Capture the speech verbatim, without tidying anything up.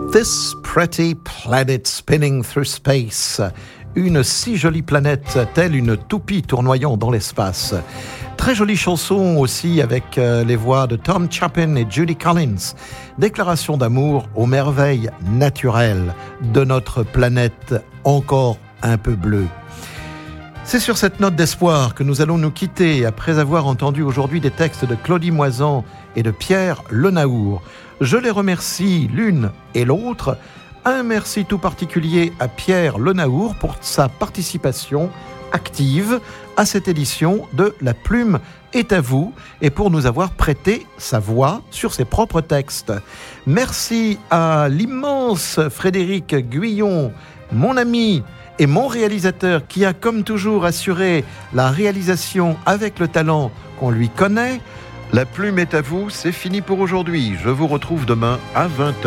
This pretty planet spinning through space. Une si jolie planète, telle une toupie tournoyant dans l'espace. Très jolie chanson aussi avec euh, les voix de Tom Chapin et Judy Collins. Déclaration d'amour aux merveilles naturelles de notre planète encore un peu bleue. C'est sur cette note d'espoir que nous allons nous quitter après avoir entendu aujourd'hui des textes de Claudie Moisan et de Pierre Lenaour. Je les remercie l'une et l'autre. Un merci tout particulier à Pierre Lenaour pour sa participation active à cette édition de La Plume est à vous et pour nous avoir prêté sa voix sur ses propres textes. Merci à l'immense Frédéric Guyon, mon ami et mon réalisateur qui a comme toujours assuré la réalisation avec le talent qu'on lui connaît. La Plume est à vous, c'est fini pour aujourd'hui. Je vous retrouve demain à vingt heures.